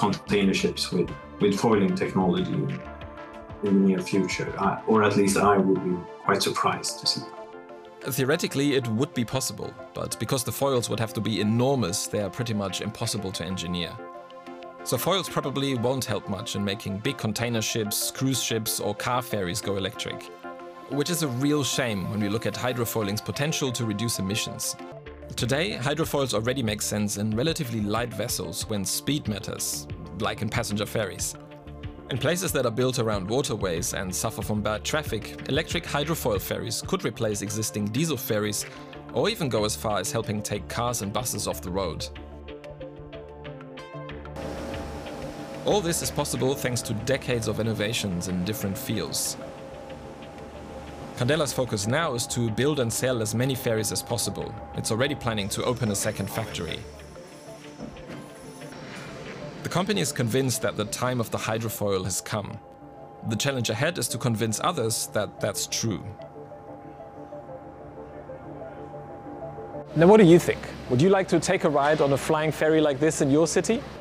container ships with foiling technology in the near future, or at least I would be quite surprised to see that. Theoretically, it would be possible, but because the foils would have to be enormous, they are pretty much impossible to engineer. So foils probably won't help much in making big container ships, cruise ships or car ferries go electric. Which is a real shame when we look at hydrofoiling's potential to reduce emissions. Today, hydrofoils already make sense in relatively light vessels when speed matters, like in passenger ferries. In places that are built around waterways and suffer from bad traffic, electric hydrofoil ferries could replace existing diesel ferries or even go as far as helping take cars and buses off the road. All this is possible thanks to decades of innovations in different fields. Candela's focus now is to build and sell as many ferries as possible. It's already planning to open a second factory. The company is convinced that the time of the hydrofoil has come. The challenge ahead is to convince others that that's true. Now, what do you think? Would you like to take a ride on a flying ferry like this in your city?